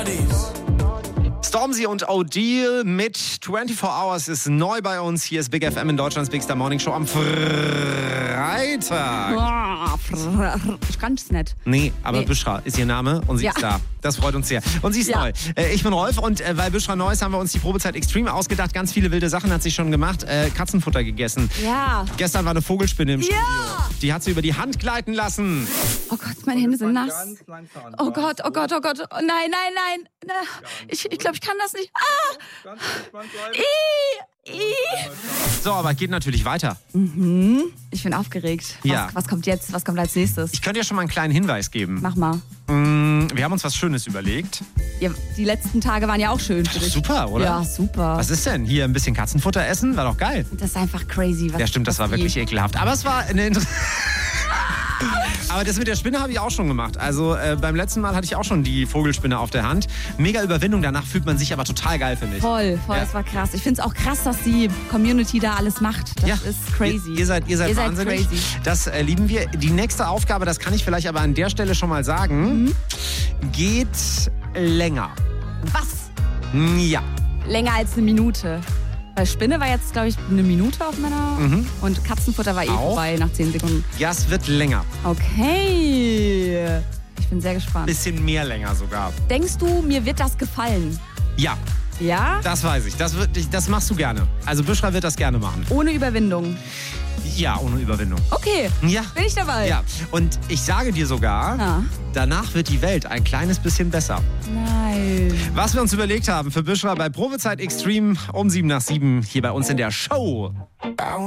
Stormzy und O'Deal mit 24 Hours ist neu bei uns. Hier ist Big FM in Deutschlands Big Star Morning Show am Freitag. Ich kann es nicht. Nee, aber Büschra ist ihr Name und sie ist da. Das freut uns sehr. Und sie ist neu. Ich bin Rolf und weil Büschra neu ist, haben wir uns die Probezeit Extreme ausgedacht. Ganz viele wilde Sachen hat sie schon gemacht. Katzenfutter gegessen. Ja. Gestern war eine Vogelspinne im Studio. Die hat sie über die Hand gleiten lassen. Oh Gott, meine Hände sind nass. Oh Gott, oh Gott, oh Gott. Oh, nein. Ich glaube, ich kann das nicht. So, aber geht natürlich weiter. Ich bin aufgeregt. Ja. Was kommt jetzt? Was kommt als nächstes? Ich könnte dir schon mal einen kleinen Hinweis geben. Mach mal. Wir haben uns was Schönes überlegt. Ja, die letzten Tage waren ja auch schön für dich. Super, oder? Ja, super. Was ist denn? Hier ein bisschen Katzenfutter essen? War doch geil. Das ist einfach crazy. Ja, stimmt, das war wirklich ekelhaft. Aber es war eine Aber das mit der Spinne habe ich auch schon gemacht. Also beim letzten Mal hatte ich auch schon die Vogelspinne auf der Hand. Mega Überwindung, danach fühlt man sich aber total geil, finde ich. Voll, das war krass. Ich finde es auch krass, dass die Community da alles macht. Das ist crazy. Ihr seid wahnsinnig. Crazy. Das lieben wir. Die nächste Aufgabe, das kann ich vielleicht aber an der Stelle schon mal sagen, geht länger. Was? Ja. Länger als eine Minute. Weil Spinne war jetzt, glaube ich, eine Minute auf meiner... Und Katzenfutter war vorbei nach 10 Sekunden. Ja, es wird länger. Okay. Ich bin sehr gespannt. Bisschen mehr länger sogar. Denkst du, mir wird das gefallen? Ja. Ja? Das weiß ich. Das machst du gerne. Also Büschra wird das gerne machen. Ohne Überwindung? Ja, ohne Überwindung. Okay. Ja. Bin ich dabei? Ja. Und ich sage dir sogar, danach wird die Welt ein kleines bisschen besser. Nein. Was wir uns überlegt haben für Büschra bei Probezeit Extreme um 7 nach 7 hier bei uns in der Show.